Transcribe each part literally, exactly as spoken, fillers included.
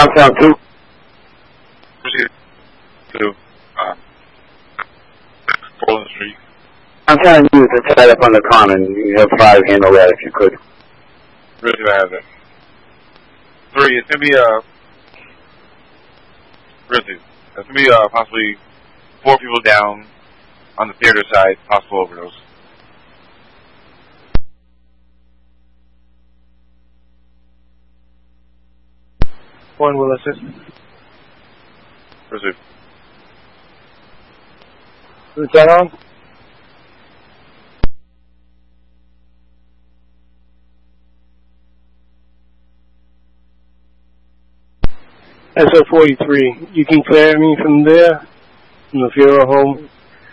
Downtown two. Proceed to uh, Portland Street. I'm telling you to tie up on the corner and you have five handle that if you could. Really do I have it. Three, it's going to be, uh, really, it's going to be, uh, possibly four people down on the theater side, possible overdose. One will assist. Proceed. Lieutenant? S O forty-three, you can clear me from there, from the funeral home.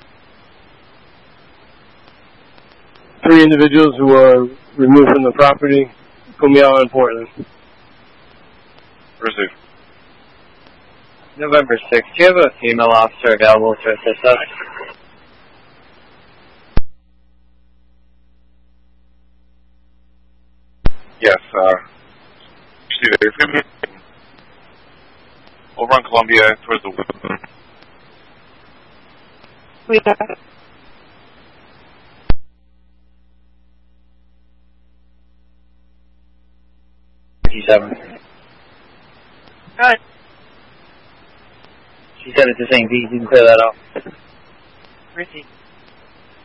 Three individuals who are removed from the property, put me out in Portland. Proceed. November sixth, do you have a female officer available to assist us? Yes, uh, see, it's going to be over on Columbia towards the wood. We got it. fifty-seven. Good. She said it's the same beat. You can clear that off. Ricky.